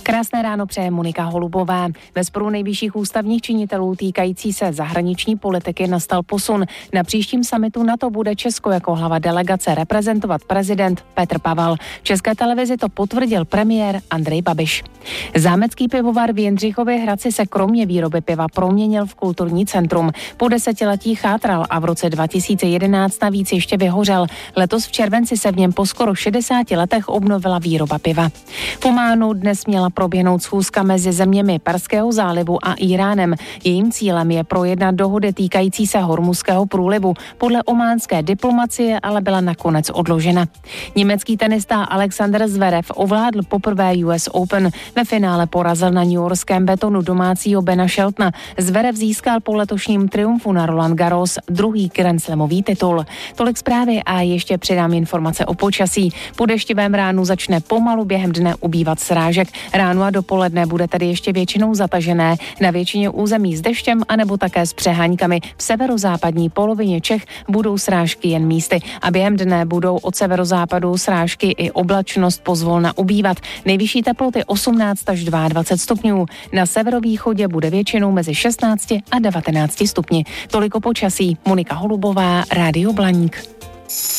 Krásné ráno přeje Monika Holubová. Ve sporu nejvyšších ústavních činitelů týkající se zahraniční politiky nastal posun. Na příštím summitu NATO bude Česko jako hlava delegace reprezentovat prezident Petr Pavel. České televizi to potvrdil premiér Andrej Babiš. Zámecký pivovar v Jindřichově Hradci se kromě výroby piva proměnil v kulturní centrum. Po desetiletí chátral a v roce 2011 navíc ještě vyhořel. Letos v červenci se v něm po skoro 60 letech obnovila výroba piva. V Ománu dnes měla proběhnout schůzka mezi zeměmi Perského zálivu a Íránem. Jejím cílem je projednat dohody týkající se Hormuzského průlivu. Podle ománské diplomacie ale byla nakonec odložena. Německý tenista Alexander Zverev ovládl poprvé US Open. Ve finále porazil na newyorském betonu domácího Bena Sheltona. Zverev získal po letošním triumfu na Roland Garros druhý Grand Slamový titul. Tolik zprávy a ještě přidám informace o počasí. Po deštivém ránu začne pomalu během dne ubývat srážek. Ráno a dopoledne bude tedy ještě většinou zatažené. Na většině území s deštěm anebo také s přeháňkami. V severozápadní polovině Čech budou srážky jen místy a během dne budou od severozápadu srážky i oblačnost pozvolna ubývat. Nejvyšší teploty 18 až 22 stupňů. Na severovýchodě bude většinou mezi 16 a 19 stupni. Toliko počasí. Monika Holubová, Rádio Blaník.